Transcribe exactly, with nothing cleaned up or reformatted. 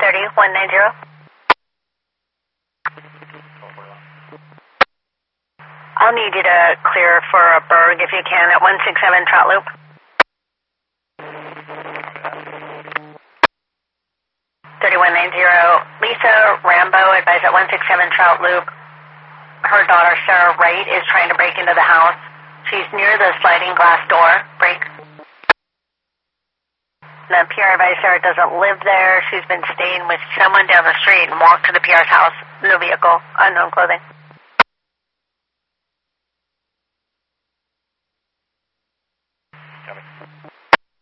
thirty-one ninety. I'll need you to clear for a Berg if you can at one six seven Trout Loop. thirty-one ninety. Lisa Rambo, advise at one six seven Trout Loop. Her daughter, Sarah Wright, is trying to break into the house. She's near the sliding glass door. Break. The P R advised Sarah doesn't live there. She's been staying with someone down the street and walked to the P R's house. No vehicle. Unknown clothing.